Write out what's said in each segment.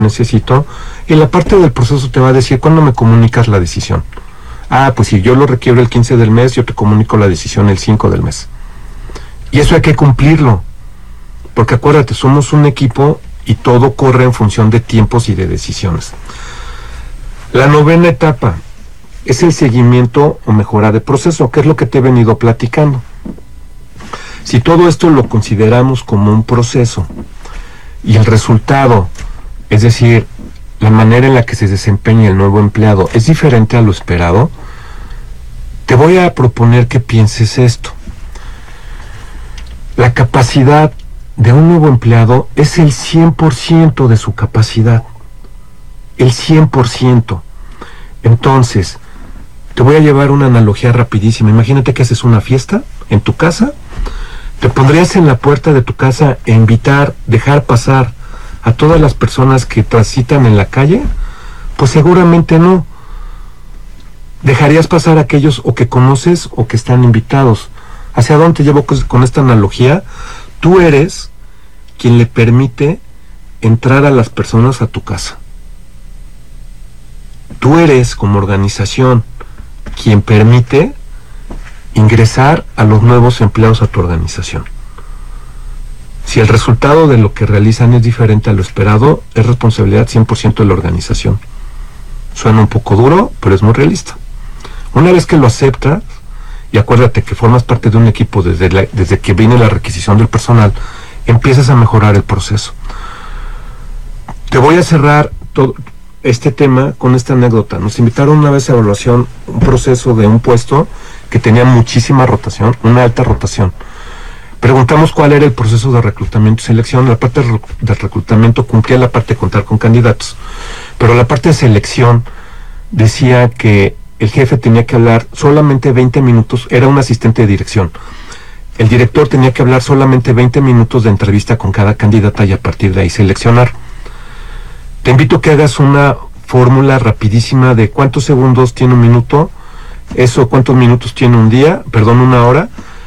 necesito, y la parte del proceso te va a decir cuándo me comunicas la decisión. Pues si yo lo requiero el 15 del mes, yo te comunico la decisión el 5 del mes. Y eso hay que cumplirlo, porque acuérdate, somos un equipo y todo corre en función de tiempos y de decisiones. La 9ª etapa es el seguimiento o mejora de proceso, que es lo que te he venido platicando. Si todo esto lo consideramos como un proceso y el resultado, es decir, la manera en la que se desempeña el nuevo empleado es diferente a lo esperado, te voy a proponer que pienses esto. La capacidad de un nuevo empleado es el 100% de su capacidad. El 100%. Entonces, te voy a llevar una analogía rapidísima. Imagínate que haces una fiesta en tu casa. ¿Te pondrías en la puerta de tu casa e invitar, dejar pasar a todas las personas que transitan en la calle? Pues seguramente no. Dejarías pasar a aquellos o que conoces o que están invitados. ¿Hacia dónde te llevo con esta analogía? Tú eres quien le permite entrar a las personas a tu casa. Tú eres, como organización, quien permite ingresar a los nuevos empleados a tu organización. Si el resultado de lo que realizan es diferente a lo esperado, es responsabilidad 100% de la organización. Suena un poco duro, pero es muy realista. Una vez que lo aceptas, y acuérdate que formas parte de un equipo desde que viene la requisición del personal, empiezas a mejorar el proceso. Te voy a cerrar todo este tema con esta anécdota. Nos invitaron una vez a evaluación un proceso de un puesto que tenía muchísima rotación, una alta rotación. Preguntamos cuál era el proceso de reclutamiento y selección. La parte de reclutamiento cumplía la parte de contar con candidatos, pero la parte de selección decía que el jefe tenía que hablar solamente 20 minutos, era un asistente de dirección. El director tenía que hablar solamente 20 minutos de entrevista con cada candidata y a partir de ahí seleccionar. Te invito a que hagas una fórmula rapidísima de cuántos segundos tiene un minuto, eso cuántos minutos tiene una hora.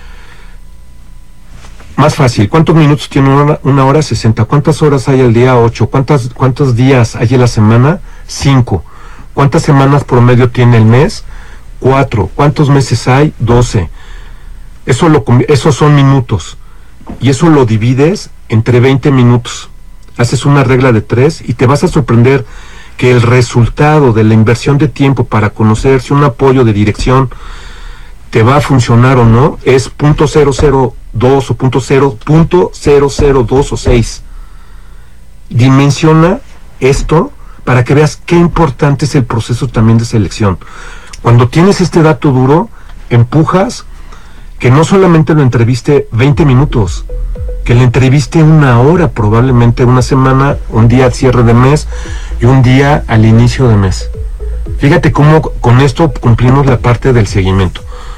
Más fácil, ¿cuántos minutos tiene una hora? 60. ¿Cuántas horas hay al día? 8. ¿Cuántos días hay en la semana? 5. ¿Cuántas semanas promedio tiene el mes? 4. ¿Cuántos meses hay? 12. Esos son minutos. Y eso lo divides entre 20 minutos. Haces una regla de 3 y te vas a sorprender que el resultado de la inversión de tiempo para conocer si un apoyo de dirección te va a funcionar o no es .002 o .002 o 6. Dimensiona esto para que veas qué importante es el proceso también de selección. Cuando tienes este dato duro, empujas que no solamente lo entreviste 20 minutos, que le entreviste una hora, probablemente una semana, un día al cierre de mes y un día al inicio de mes. Fíjate cómo con esto cumplimos la parte del seguimiento.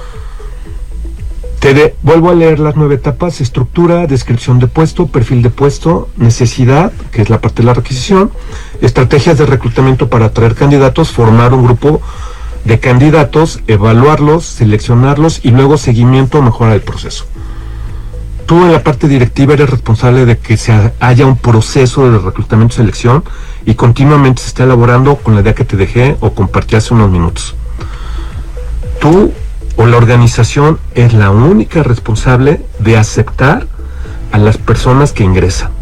Vuelvo a leer las 9 etapas: estructura, descripción de puesto, perfil de puesto, necesidad, que es la parte de la requisición, estrategias de reclutamiento para atraer candidatos, formar un grupo de candidatos, evaluarlos, seleccionarlos y luego seguimiento o mejora del proceso. Tú en la parte directiva eres responsable de que haya un proceso de reclutamiento y selección y continuamente se está elaborando con la idea que te dejé o compartí hace unos minutos. Tú o la organización es la única responsable de aceptar a las personas que ingresan.